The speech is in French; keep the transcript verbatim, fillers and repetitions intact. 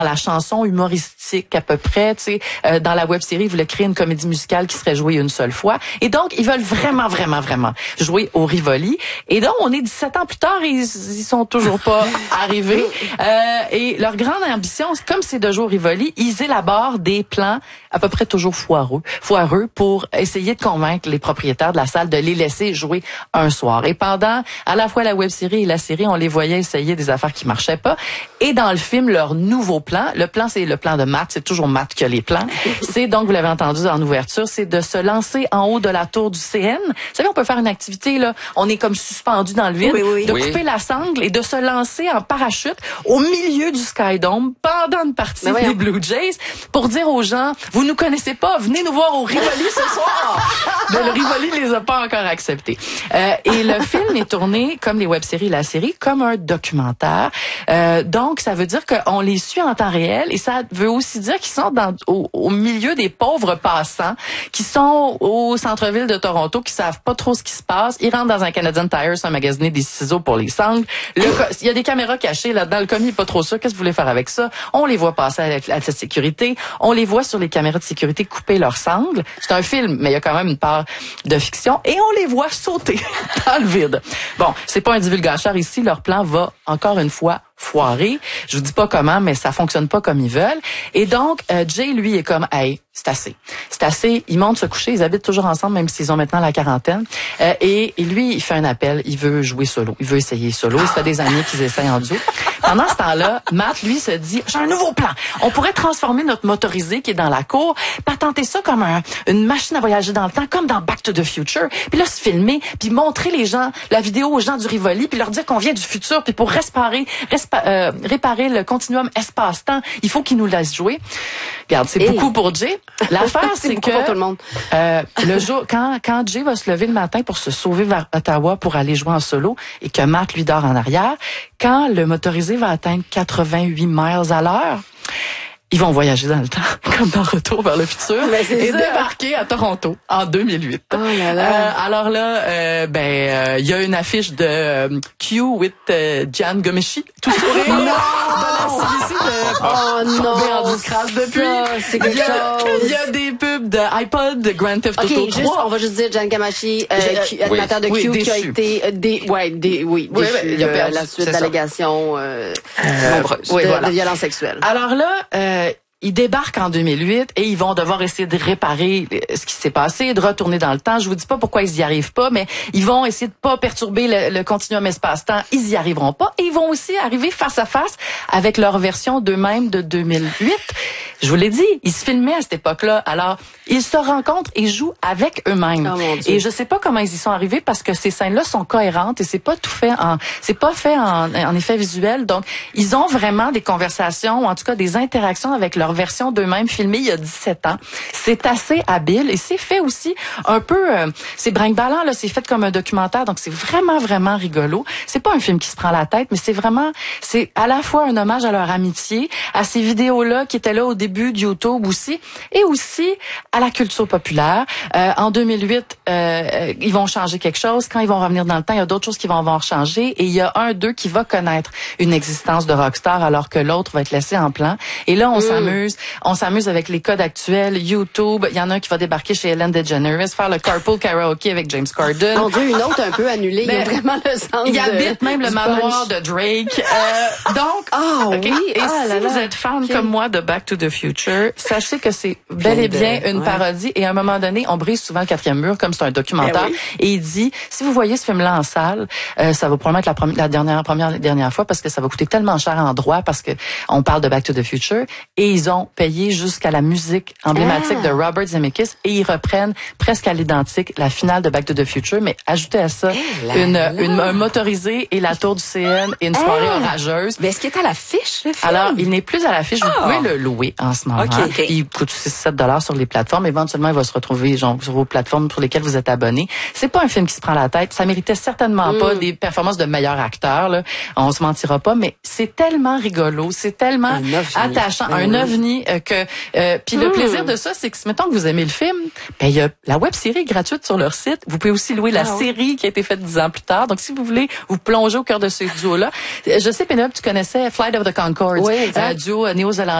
la chanson humoristique à peu près, tu sais, euh, dans la web-série, ils voulaient créer une comédie musicale qui serait jouée une seule fois. Et donc, ils veulent vraiment, vraiment, vraiment jouer au Rivoli. Et donc, on est dix-sept ans plus tard et ils, ils sont toujours pas arrivés. Euh, et leur grande ambition, comme c'est de jouer au Rivoli, ils élaborent des plans à peu près toujours foireux, foireux pour essayer de convaincre les propriétaires de la salle de les laisser jouer un soir. Et pendant à la fois la web-série et la série, on les voyait essayer des affaires qui marchaient pas. Et dans le film, leur nouveau plan, le plan, c'est le plan de Matt, c'est toujours Matt qui a les plans. C'est donc, vous l'avez entendu en ouverture, c'est de se lancer en haut de la tour du C N. Vous savez, on peut faire une activité, là, on est comme suspendu dans le vide, oui, oui. de Oui. couper la sangle et de se lancer en parachute au milieu du Skydome pendant une partie Mais des Blue Jays pour dire aux gens, vous nous connaissez pas, venez nous voir au Rivoli ce soir. Mais le Rivoli les a pas encore acceptés. Euh, et le film est tourné, comme les web-séries et la série, comme un documentaire. Euh, donc, ça veut dire qu'on les suit en temps réel et ça veut aussi dire qu'ils sont dans, au, au milieu des pauvres passants qui sont au centre-ville de Toronto, qui savent pas trop ce qui se passe. Ils rentrent dans un Canadian Tire sans magasiner des ciseaux pour les sangles. Le, il y a des caméras cachées là-dedans. Le commis est pas trop sûr. Qu'est-ce que vous voulez faire avec ça? On les voit passer avec la sécurité. On les voit sur les caméras de sécurité couper leurs sangles. C'est un film, mais il y a quand même une part de fiction. Et on les voit sauter dans le vide. Bon, c'est pas un divulgateur ici. Leur plan va, encore une fois, foiré. Je vous dis pas comment, mais ça fonctionne pas comme ils veulent. Et donc, euh, Jay, lui, est comme, hey, c'est assez. C'est assez. Ils montent se coucher. Ils habitent toujours ensemble, même s'ils ont maintenant la quarantaine. Euh, et, et lui, il fait un appel. Il veut jouer solo. Il veut essayer solo. Ça fait des années qu'ils essayent en duo. Pendant ce temps-là, Matt, lui, se dit, j'ai un nouveau plan. On pourrait transformer notre motorisé qui est dans la cour, patenter ça comme un, une machine à voyager dans le temps, comme dans Back to the Future. Puis là, se filmer, puis montrer les gens, la vidéo aux gens du Rivoli, puis leur dire qu'on vient du futur, puis pour réparer, respa- euh, réparer le continuum espace-temps, il faut qu'ils nous laissent jouer. Regarde, c'est Hey. beaucoup pour Jay. L'affaire, C'est c'est beaucoup que pour tout le monde. euh, le jour, quand, quand Jay va se lever le matin pour se sauver vers Ottawa pour aller jouer en solo et que Matt lui dort en arrière, quand le motorisé va atteindre quatre-vingt-huit miles à l'heure, ils vont voyager dans le temps, comme dans Retour vers le futur, Mais c'est et ça. débarquer à Toronto en deux mille huit. Oh là là. Euh, alors là, euh, ben, il euh, y a une affiche de euh, Q with euh, Jan Gomeshi, tout sourire, de la C B C de Oh tombé non, en disgrâce depuis. ça, c'est quelque Il y a- chose. Il y a des pubs de iPod, de Grand Theft Auto OK, juste, trois. on va juste dire Jan Gamashi, euh, Je- Q- animateur de oui, Q, qui a déchu. été euh, des, ouais, des, oui, Oui, déchu, oui, il a euh, perdu, la suite c'est ça. d'allégations euh, nombreuses oui, de, voilà. de violences sexuelles. Alors là, euh, ils débarquent en deux mille huit et ils vont devoir essayer de réparer ce qui s'est passé, de retourner dans le temps. Je vous dis pas pourquoi ils y arrivent pas, mais ils vont essayer de pas perturber le, le continuum espace-temps. Ils y arriveront pas. Et ils vont aussi arriver face à face avec leur version d'eux-mêmes de deux mille huit. Je vous l'ai dit, ils se filmaient à cette époque-là. Alors, ils se rencontrent et jouent avec eux-mêmes. Oh mon Dieu. Et je sais pas comment ils y sont arrivés parce que ces scènes-là sont cohérentes et c'est pas tout fait en, c'est pas fait en, en effet visuel. Donc, ils ont vraiment des conversations ou en tout cas des interactions avec leur version d'eux-mêmes filmée il y a dix-sept ans. C'est assez habile et c'est fait aussi un peu, euh, c'est brinque-ballant là, c'est fait comme un documentaire. Donc, c'est vraiment, vraiment rigolo. C'est pas un film qui se prend la tête, mais c'est vraiment, c'est à la fois un hommage à leur amitié, à ces vidéos-là qui étaient là au début de YouTube aussi, et aussi à la culture populaire. Euh, en deux mille huit, euh, ils vont changer quelque chose. Quand ils vont revenir dans le temps, il y a d'autres choses qui vont avoir changé. Et il y a un d'eux qui va connaître une existence de rockstar alors que l'autre va être laissé en plan. Et là, on Mm. s'amuse. On s'amuse avec les codes actuels, YouTube. Il y en a un qui va débarquer chez Ellen DeGeneres, faire le carpool karaoke avec James Corden. Mon Dieu, une autre un peu annulée. Il y a Mais vraiment le sens Il de, habite même le du manoir punch. de Drake. Euh, donc, Ah ok. oui, Et ah si là là. vous êtes fan Ok. comme moi de Back to the Future, sachez que c'est bel et bien de- une ouais. parodie. Et à un moment donné, on brise souvent le quatrième mur comme c'est un documentaire. Eh oui. Et il dit, si vous voyez ce film-là en salle, euh, ça va probablement être la, prom- la dernière, première, dernière fois parce que ça va coûter tellement cher en droit parce que on parle de Back to the Future. Et ils ont payé jusqu'à la musique emblématique Ah. de Robert Zemeckis et ils reprennent presque à l'identique la finale de Back to the Future, mais ajoutez à ça Eh là une, là. une, un motorisé et la tour du C N et une soirée Ah. orageuse. Mais est-ce qu'il est à l'affiche, le film? Alors, il n'est plus à l'affiche. Vous Ah. pouvez le louer en en ce moment. Okay, okay. Il coûte six sept dollars sur les plateformes. Éventuellement, il va se retrouver genre, sur vos plateformes pour lesquelles vous êtes abonnés. C'est pas un film qui se prend la tête. Ça méritait certainement mm. pas des performances de meilleur acteur. Là. On se mentira pas, mais c'est tellement rigolo, c'est tellement attachant, ben un oui. ovni euh, que. Euh, Puis mm. le plaisir de ça, c'est que mettons que vous aimez le film, ben il y a la web série gratuite sur leur site. Vous pouvez aussi louer la ah, série oui. qui a été faite dix ans plus tard. Donc si vous voulez vous plonger au cœur de ce duo-là, je sais Pénélope, tu connaissais Flight of the Conchords, oui, euh, duo néo-zélandais.